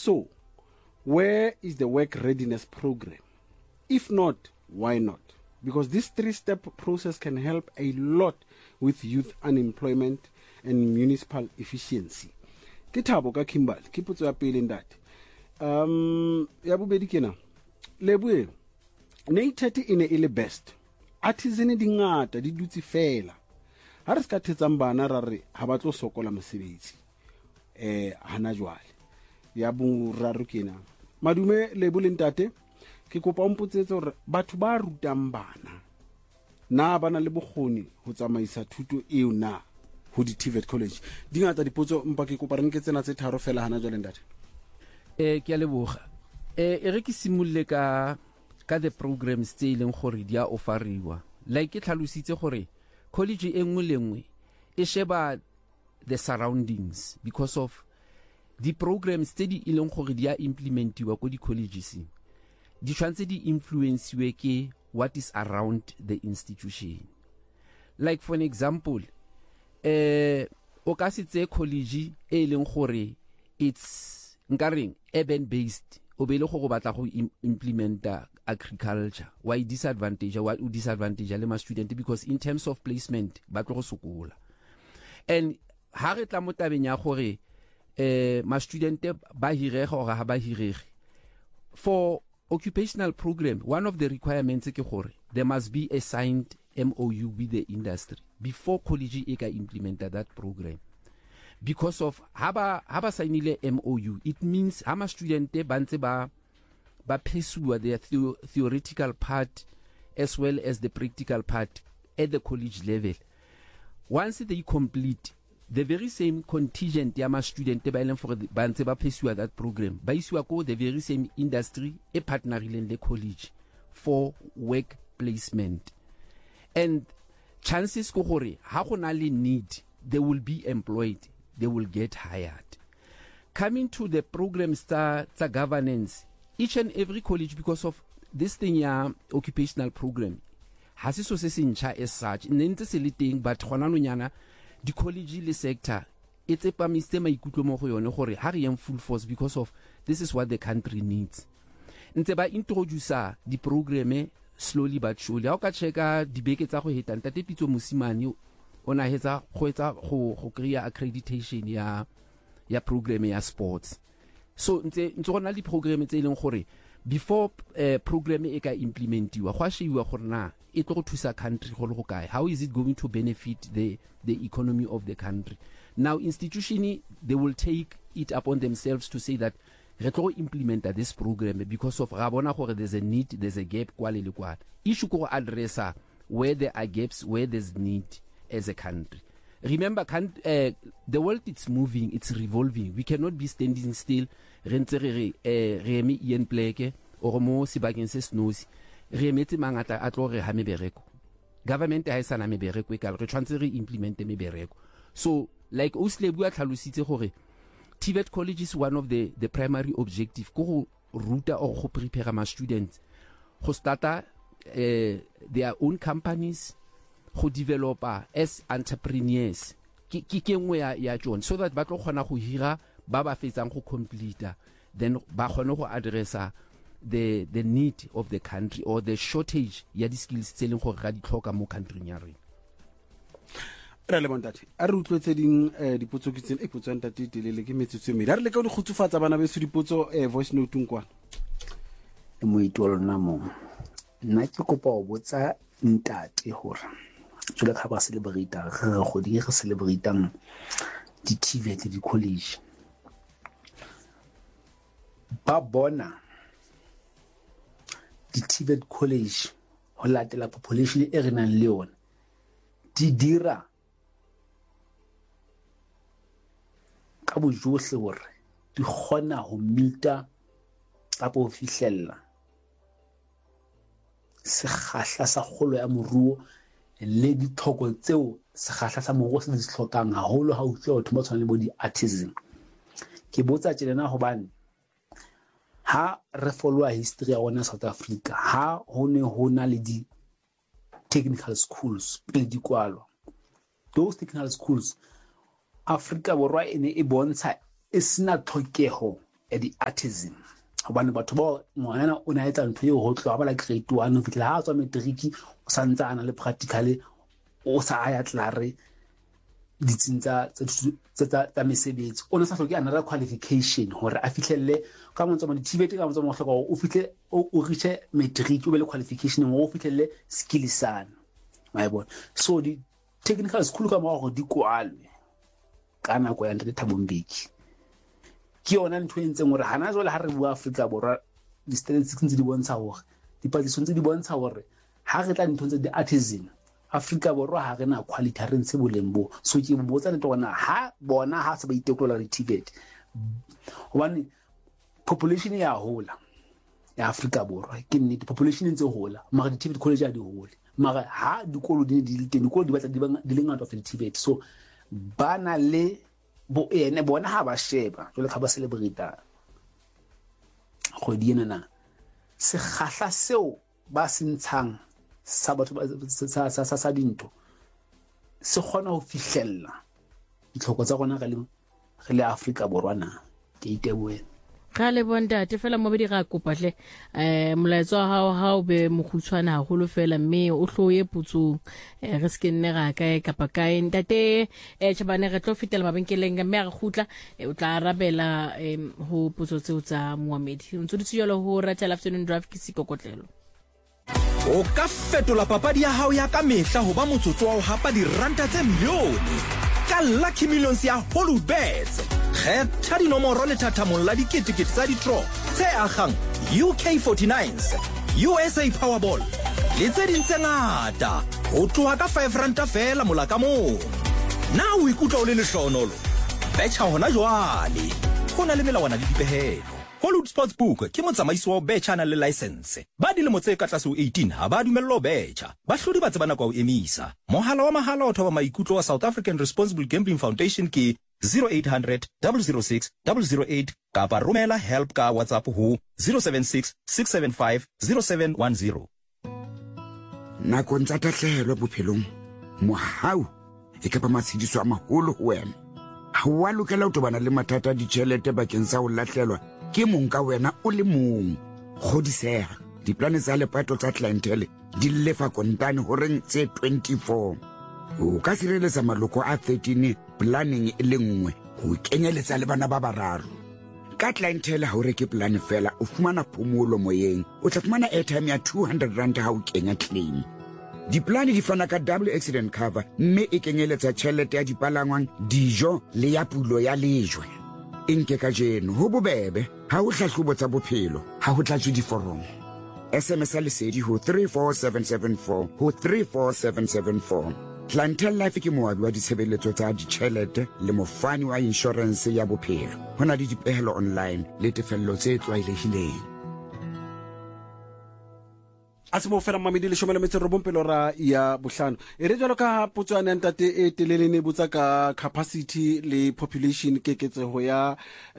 so, where is the work readiness program? If not, why not? Because this 3-step process can help a lot with youth unemployment and municipal efficiency. Ke Thabo ka Kimberley, ke potso ya pele ndate. Ya bobedi kena. Leboe, NATET e ne ile best. Artisan di ngata di dutse fela. Ha re ska thetsang bana ra re ha ba tlo sokola mosebetsi. Hana jwale. Ya boraro kena. Madume Lebo le ntate, ke kopa o mpotsetse hore batho ba rutang bana na bana le bokgoni ho tsamaisa thuto eo na ho di TVET college. Di ngata dipotso mpa ke kopa re nke tsena tse tharo fela hana jwale ntate. Ke a leboga. E re ke simulle ka the programs tse ileng gore di a offeriwa. Like ke tlhalositse gore college e nngwe le nngwe e sheba the surroundings because of the programs tse di ileng gore di a implementiwa ko di colleges di tshwantse di influenceiwe ke what is around the institution. Like for an example, o ka se tse college e leng gore it's nkareng urban based o be le go batla go implementa agriculture, why disadvantage le ma student because in terms of placement ba tlo go sokola. And ha re tla mo tabeng ya gore ma student ba hirega or ha ba hirege, for occupational program one of the requirements ke gore there must be a signed MOU with the industry before college e ka implementa that program. Because of haba signile MOU, it means hama student ba ntse ba pursue their theoretical part as well as the practical part at the college level. Once they complete the very same contingent ya ma student ba ileng for ba ntse ba pursue that program, ba isiwa ko the very same industry e partnerileng le college for work placement. And chances ko gore ha go na le need, they will be employed, they will get hired. Coming to the programs tsa governance, each and every college, because of this thing ya occupational program, has so se sentšha as such ne ntse se le teng but gona no nyana di college le sector it's a pamisitse maikutlo mo go yone gore ha re yang full force because of this is what the country needs. Ntse ba introduce di programe slowly but surely. Ha o ka checka dibeke tsa go heta ntate Pitso Mosimane ona hetsa go create accreditation ya program ya sports. So ntse gona le program tse ileng gore before program e ka implementiwa gwa shiwa gore na e tlo go thusa country go le go kae, how is it going to benefit the economy of the country. Now institution they will take it upon themselves to say that re tlo implement this program because of ra bona gore there's a need, there's a gap kwale le kwale. Issue go addressa where there are gaps, where there's need as a country. Remember, the world it's moving, it's revolving. We cannot be standing still. Re ntse re eme Ian Pleke or mo sebakeng se snosi. Re emetse mangata a tlo re ha mebereko. Government ha isana mebereko e ka re tshwantse re implement mebereko. So like Oslebu a tlhalositse gore TVET college is one of the primary objective go ruta or go prepare ma students go starta their own companies, go developer as entrepreneurs ke nngwe ya John, so that ba tlo kgona go hira ba ba fetsang go complete, then ba kgone go addressa the need of the country or the shortage ya di skills tse leng gore ga di tlhoka mo country ya rena. Re le bontate a re utlwetse ding dipotso ke tsene e potso ya ntate telele ke metsotso me re le ka go khutsufatsa bana be se dipotso voice note nkwana e mo itolo nna mo nna ke kopa o botsa ntate hore jole ka ba celebrate re go di re celebrateang di TVET di college ba bona di TVET college ho latela population e re nang le yona di dira ka bojohle hore di kgona ho meeta ka bo fihlella sekgahla sa kgolo ya moruo le ditlhoko tseo sekgahla sa moruo se di hlokang haholo ha o tlo thoma tshwana le bo di artisan. Ke botsa tjena hobane ha re follow history ya rona South Africa, ha ho ne ho na le di technical schools pele di kwalwa, those technical schools Africa borwa ene e bontsha e sina tlhokeho di-artisan gobane batho bao ngwanana o na etsa ntho eo go tloga bala grade 1 o fitlhela ga a tswa matriki o santse a na le practically o sa a ya tlare ditsing tsa mesebetsi o ne sa hloke another qualification gore a fitlhelle ka montso mo di-TVET ka montso mo hloka o fitlhe o reache matric o be le qualification o fitlhelle skill sana my boy so di-technical school ka mo go di kwalwe ka nako ya Ntate Thabo Mbeki ke yona ntho e ntseng gore hana jole ha re bua Afrika Borwa di-statistics ntse di bontsha gore dipatlisiso ntse di bontsha gore ha re tla ntho tse di-artisan Afrika Borwa ha re na quality ha re ntse boleng bo so ke botsa le tona ha bona ha se ba itekolola di-TVET hobane population ya hola ya Afrika Borwa ke nnete population ntse hola mara di-TVET college a di hole mara ha dikolo di le teng dikolo di batla di le ngata of di-TVET so bana le bo ene bona ha ba sheba jole ga ba celebrate go di ena se gahla seo ba sentshang sa batho sa dinto se gona go fihlella ditlhoko tsa gona ga le Afrika Borwa na ke iteboe ga le bontate fela mo be di ga kopatle molaetso wa hao be mogutshwana haholo fela mme o hloye putsong re se ke nne ga kae kapa kae ntate tšhabane re tlo fetela mabenkeleng mme a re khutla o tla arabela ho putso tseo tsa moamedi o ntse di tselo ho Ratela Afternoon Drive ke sikokotlelo o ka fetola papadi ya hao ya ka mehla ho ba motsotso wa ho hapa diranta tse milione ka Lucky Millions ya Holubets kgetha dinomoro le thathamong la diketekete tsa di-draw tse agang UK49s USA Powerball le tse ding tse ngata ho tloha ka 5 ranta fela mola ka moo na o ikutlwa o le lehlohonolo betjha hona jwale ho na le melawana le dipehelo Hollywood Sportsbook ke motsamaisi wa betjha na le license ba dilemo tse ka tlase ho 18 ha ba dumello betjha ba hlodi ba tsebana kwa o emisa mohala wa mahala o thoba maikutlo wa South African Responsible Gambling Foundation ke 0800 006 008 kapa romela help ka WhatsApp ho 076 675 0710 nakong tsa tahlehelo bophelong mohau e ka ba matshidiso a maholo ho wena ha wa lokela ho tobana le mathata a ditjhelete bakeng sa ho lahlelwa ke mong ka wena o le mong kgodiseha diplane tsa lepato tsa clientele di lefa kontane ho reng tse 24 o ka sireletsa maloko a 13 planning e le nngwe ho kenyeletsa le bana ba bararo ka clientele ha o reke plan fela o fumana phomolo moyeng o tla fumana airtime ya 200 rand ha o kenya claim diplane di fana ka double accident cover mme e kenyeletsa tjhelete ya dipalangwang dijo le ya pulo ya lejwe inke ka jeno ho bobebe ha o hlahlobo tsa bophelo ha ho tlatswe diforomo SMS lesedi ho 34774 ho 34774 Clientele Life ke moabi wa ditshebeletso tsa ditjhelete le mofani wa insurance ya bophelo hona le dipehelo online le tefello tse tlwaelehileng a se mo fela mamedi le shomela metse robompelo ra ya bohlano e re jalo ka potswana ya ntate e telele ne botsa ka capacity le population keketseho ya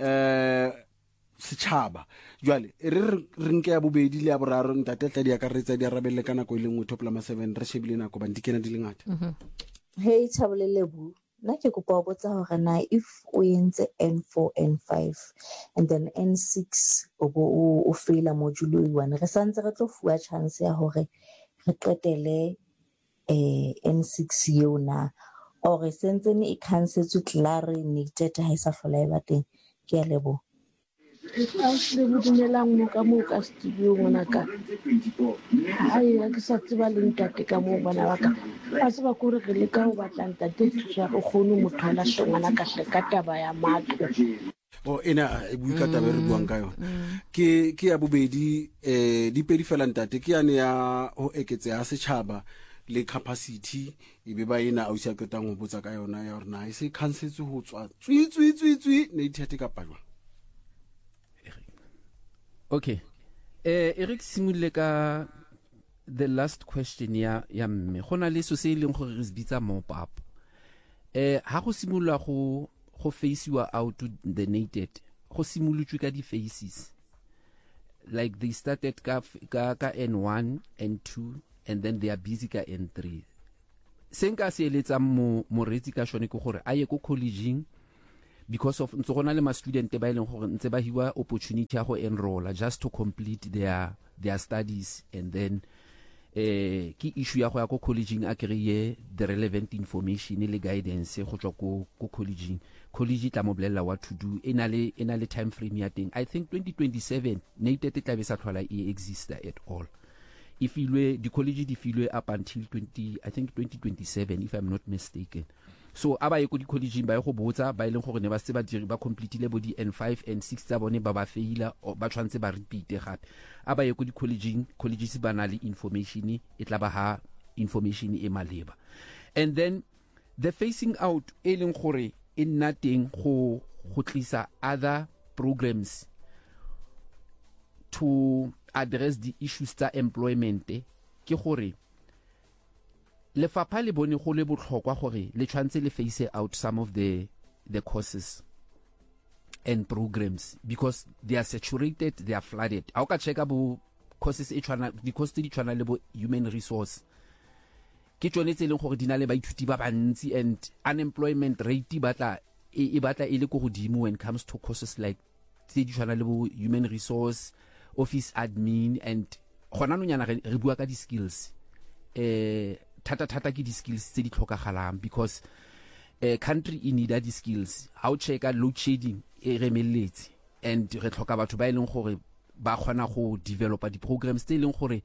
setšhaba jwale re nke ya bobedi le ya boraro ntate tla di akaretsa di arabelle ka nako e le nngwe toplama 7 re shebile nako ba dikena di le ngata hey Thabolelebu nna ke kopa ho botsa hore na if o entse N4 N5 and then N6 o faila module 1 re santse re tlo fuwa chance ya hore re qetele N6 eo na or re sentse ni e cancel clare ni tete ha isa hlola e bateng ke a lebo le bodumelang mo ka mo ka studio ngwana ka ai ya ke sa tseba le ntate ka mo bana ba ka ba se ba kore re le ka ho batla ntate ya go khone mo thola ngwana ka taba ya matlo o ena e bui ka taba re buang ka yona ke ya bobedi di pedi fela ntate ke yane ya ho eketse ya setšhaba le capacity e be ba ena ausi a ketang ho botsa ka yona ya rena e se cancel ho tswa tswi ne ithete ka palwa Okay. Eric simule ka the last question ya mme. Gona le so se ileng gore re se bitsa mop up. Ha go simula go face you out to the naked. Go simulutswe ka di faces. Like they started ka N1, N2 and then they are busy ka N3. Senka se eletsa mo retsi ka shone go gore a ye go colleging because of ntse gona le ma student ba ileng gore ntse ba hiwa opportunity ya go enrolla just to complete their studies, and then ke issue ya go ya ko collegeng a kreye the relevant information le guidance go tswa ko collegeng. College tla mo bolella what to do, ena le time frame ya teng. I think 2027 NATET tla be sa tlhola e exista at all. If the college di filwe up until 2027 if I'm not mistaken. So aba ye ko di college ba go botsa ba ileng gore ne ba se ba diri ba complete le bo di N5 N6 tsa bone ba faila ba tshwantse ba repeat gape. Aba ye ko di colleges ba na le information e tla ba ha information e maleba. And then the phasing out e leng gore e nna teng go tlisa other programs to address the issues tsa employment ke gore lefapha le bone go le botlhokwa gore le tshwantse le face out some of the courses and programs because they are saturated, they are flooded. Ha o ka checka bo courses e tshwana di course di tshwana le bo human resource ke tsone tse leng gore di na le baithuti ba bantsi, and unemployment rate e batla e le go godimo when it comes to courses like tse di tshwana le bo human resource, office admin, and gona no nyana re bua ka di skills thata ke di skills tse di tlhokagalang because country e need di skills. Ha o checka load shedding e remeletse, and re tlhoka batho ba ileng gore ba kgona go developa di programs tse leng gore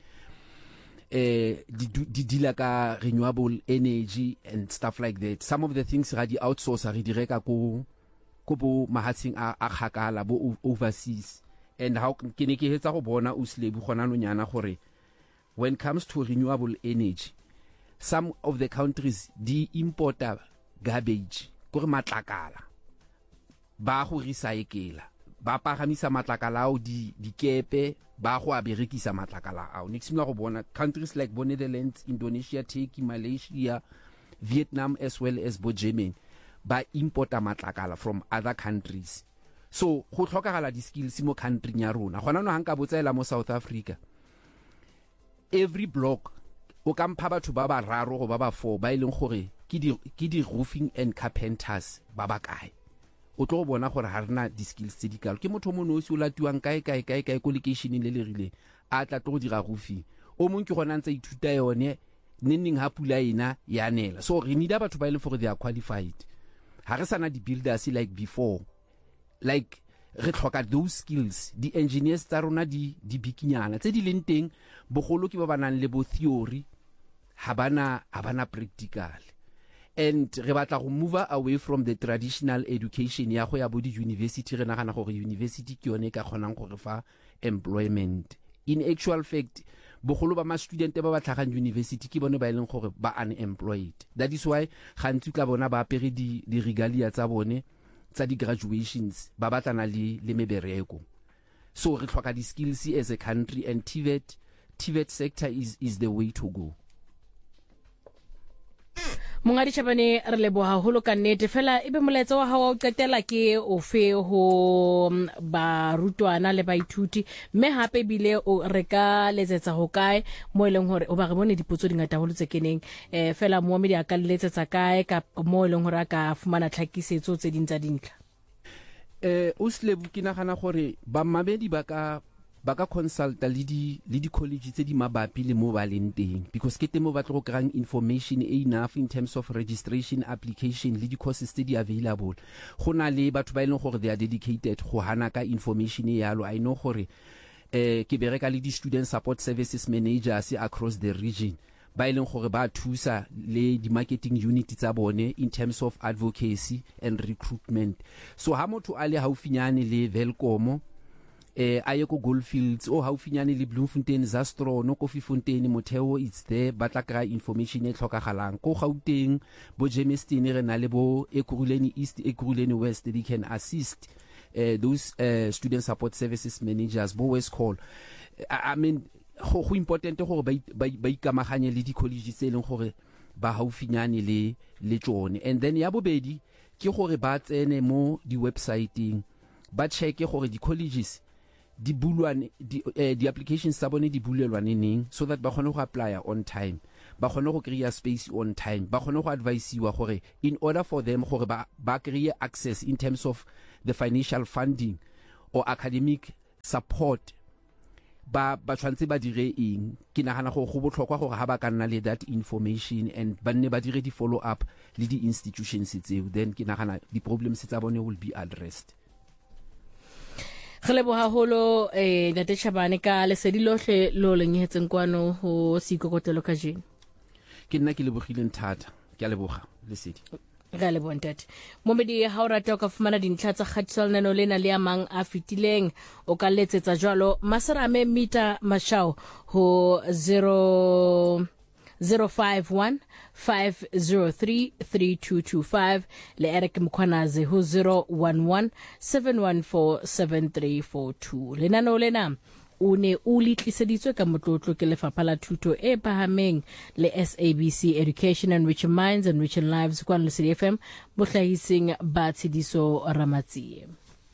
di dila ka renewable energy and stuff like that. Some of the things ga di outsource re di reka ko bo mahatsheng a khakala bo overseas. And how ke ne ke hetsa go bona o slebu gona no nyana gore when it comes to renewable energy, some of the countries di importa garbage gore matlakala ba go recycla, ba pagamisa matlakala ao di kepe ba go a berekisa matlakala ao. Ne simla go bona countries like Netherlands, Indonesia, Turkey, Malaysia, Vietnam as well as bo Germany ba importa matlakala from other countries. So go tlhokagala di skills mo country nya rona. Gona no hanka botsela mo South Africa, every block o ka mpha batho ba ba raro go ba ba 4 ba ileng gore ke di roofing and carpenters ba ba kae. O tlo bona gore ha rena di skills tse di kalo ke motho mo nosi o latiwang kae ko location le le rile a tla tlo dira roofing. O mong ke gona ntse ithuta yone nning ha pula ina ya nela. So re need batho ba ile for they are qualified. Ha re sana di builders like before, like re tlhoka those skills. Di engineers tsa rona di bikinyana tse di leng teng bogolo ke ba banang le bo theory ha bana practical. And re batla go move away from the traditional education ya go ya bo di university. Re nagana gore university ke yone ka kgonang gore fa employment. In actual fact bogolo ba ma student ba ba tlhagang university ke bone ba ileng gore ba unemployed. That is why gantsi tla bona ba apere di regalia tsa bone tsa di graduations ba batlana le mebereko. So re tlhoka di skills as a country, and TVET sector is the way to go. Mongadi Chabane re leboha holo ka nnete fela ebe moletso wa hawa o qetela ke ofe ho barutwana le baithuti mme hape bile o reka letsetsa ho kae mo eleng hore o ba re bone dipotso di ngata holo tse keneng fela mo me di aka letsetsa kae ka mo eleng hore aka fumana tlhakisetso tse dintsa dintlha. O slebu ke nagana gore ba mabedi ba ka consulta le di college tse di mabapi le mo ba leng teng, because ke temo ba tlo grant information enough in terms of registration, application le di courses tse di available. Go na le batho ba ileng gore they are dedicated go hana ka information e yalo. I know gore ke bereka le di student support services managers across the region ba ileng gore ba thusa le di marketing unit tsa bone in terms of advocacy and recruitment. So ha motho a le haufinyane le Velkom aye ko Goldfields o haufinyane le Bloemfontein, Zastro no Kofifontein, Motheo, it's there batla kra information e tlhokagalang ko Gauteng bo Germiston re na le bo Ekurhuleni East, Ekurhuleni West. They can assist those student support services managers bo West Call. I mean go important gore ba ikamaganye le di college tse leng gore ba haufinyane le tsone. And then ya bobedi ke gore ba tsene mo di websiteng ba checke gore di colleges di bulwane di applications tsa bone di bulelwane neng so that ba kgone go apply on time. ba kgone go kry-a space on time, ba kgone go advise-iwa gore in order for them gore ba kry-e access in terms of the financial funding or academic support, ba tshwantse ba dire eng. Ke nagana go botlhokwa gore ha ba ka nna le that information and ba nne ba dire di follow up le di institutions tseo, then ke nagana di problems tsa bone will be addressed. Re leboha holo Ntate Shabane ka lesedi lohle lo le nyetseng kwano ho Sikokotelo ka jeno. Ke nna ke lebogileng thata, ke a leboga lesedi. Ga le bontate momedi ha o rata ka fumana dintlha tsa kgatisalo nano lena le amang a fitileng o ka letsetsa jwalo Masarame Mita Mashao ho 051 503 3225 le Eric Mkhwanaze ho 011 714 7342. Lenano lena o ne o litliseditswe ka motlotlo ke lefapha la thuto e phahameng le SABC Education Enriching Minds and Enriching Lives kwa Lesedi FM bohlahising ba Tshidiso Ramatsie.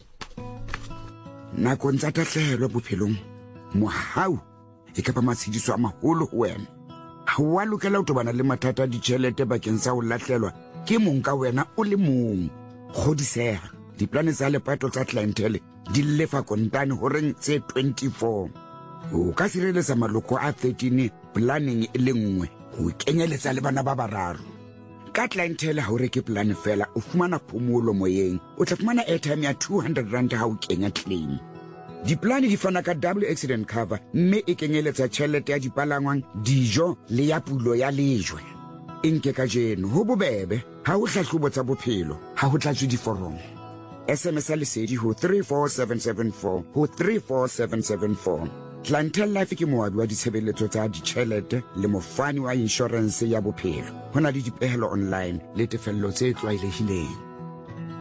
Nakong tsa tahlehelo bophelong mohau e ka ba matshediso a maholo ho wena. Ha wa lokela ho tobana le mathata a ditjhelete bakeng sa ho lahlelwa ke mong ka wena o le mong. Kgodiseha diplane tsa lepato tsa clientele di lefa kontane horeng tse 24. O ka sireletsa maloko a 13 planning e le nngwe ho kenyeletsa le bana ba bararo. Ka clientele ha o reke plan fela o fumana phomolo moyeng, o tla fumana airtime ya 200 rand ha o kenya claim. Diplane di fana ka double accident cover mme e kenyeletsa tjhelete ya dipalangwang, dijo le ya pulo ya lejwe. Enke ka jeno ho bobebe ha o hlahlobo tsa bophelo ha ho tlatswe diforomo. SMS lesedi ho 34774 ho 34774. Clientele Life ke moabi wa ditshebeletso tsa ditjhelete le mofani wa insurance ya bophelo. Hona le dipehelo online le tefello tse tlwaelehileng.